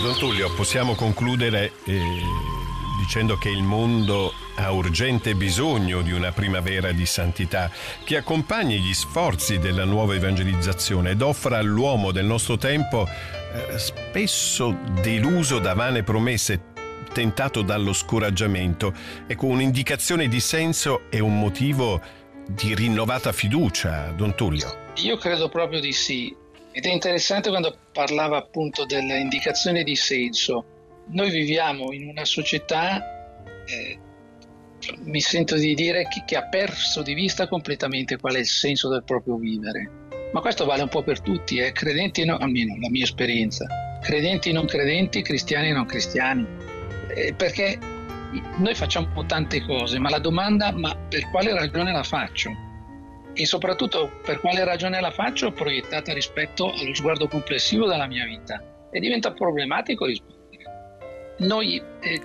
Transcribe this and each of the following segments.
Don Tullio, possiamo concludere dicendo che il mondo ha urgente bisogno di una primavera di santità che accompagni gli sforzi della nuova evangelizzazione ed offra all'uomo del nostro tempo, spesso deluso da vane promesse, tentato dallo scoraggiamento, ecco, un'indicazione di senso e un motivo di rinnovata fiducia, Don Tullio. Io credo proprio di sì, ed è interessante quando parlava appunto dell'indicazione di senso. Noi viviamo in una società, mi sento di dire, che ha perso di vista completamente qual è il senso del proprio vivere. Ma questo vale un po' per tutti, credenti e no, almeno la mia esperienza, credenti e non credenti, cristiani e non cristiani, perché noi facciamo tante cose, ma la domanda, ma per quale ragione la faccio? E soprattutto per quale ragione la faccio proiettata rispetto allo sguardo complessivo della mia vita? E diventa problematico rispondere. Noi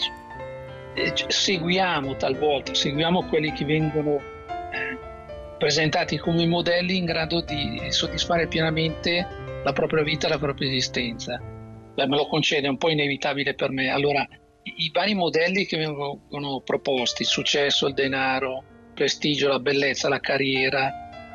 seguiamo quelli che vengono presentati come modelli in grado di soddisfare pienamente la propria vita e la propria esistenza. Beh, me lo concede, è un po' inevitabile per me. Allora, i vari modelli che vengono proposti, il successo, il denaro, il prestigio, la bellezza, la carriera,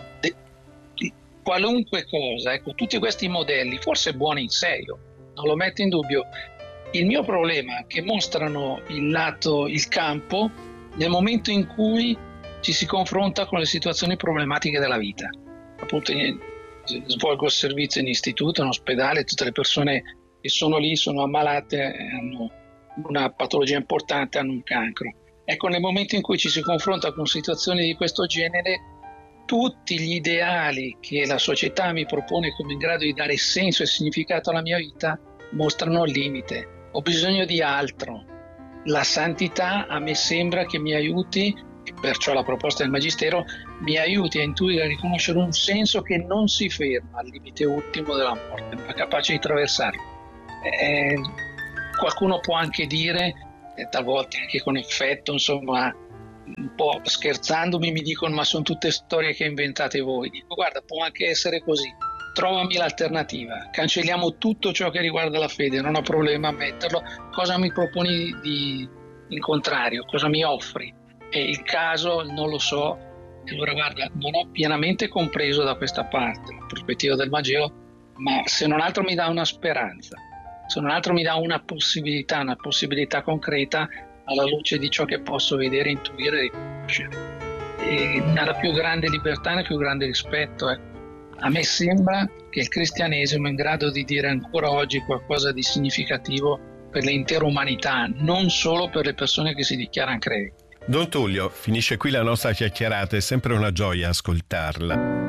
qualunque cosa, ecco, tutti questi modelli, forse buoni in sé, io non lo metto in dubbio. Il mio problema è che mostrano il campo nel momento in cui ci si confronta con le situazioni problematiche della vita. Appunto, svolgo il servizio in istituto, in ospedale, tutte le persone che sono lì sono ammalate, hanno una patologia importante, hanno un cancro. Ecco, nel momento in cui ci si confronta con situazioni di questo genere, tutti gli ideali che la società mi propone come in grado di dare senso e significato alla mia vita mostrano il limite. Ho bisogno di altro. La santità a me sembra che mi aiuti, e perciò la proposta del Magistero mi aiuti a intuire e a riconoscere un senso che non si ferma al limite ultimo della morte, ma è capace di attraversarlo. Qualcuno può anche dire, talvolta anche con effetto, insomma, un po' scherzandomi, mi dicono: ma sono tutte storie che inventate voi. Dico: guarda, può anche essere così. Trovami l'alternativa, cancelliamo tutto ciò che riguarda la fede, non ho problema a metterlo. Cosa mi proponi in contrario? Cosa mi offri? E il caso non lo so. E allora, guarda, non ho pienamente compreso da questa parte la prospettiva del Vangelo, ma se non altro mi dà una speranza, se non altro mi dà una possibilità concreta alla luce di ciò che posso vedere, intuire e riconoscere. E nella più grande libertà, nel più grande rispetto, ecco. A me sembra che il cristianesimo è in grado di dire ancora oggi qualcosa di significativo per l'intera umanità, non solo per le persone che si dichiarano credenti. Don Tullio, finisce qui la nostra chiacchierata, è sempre una gioia ascoltarla.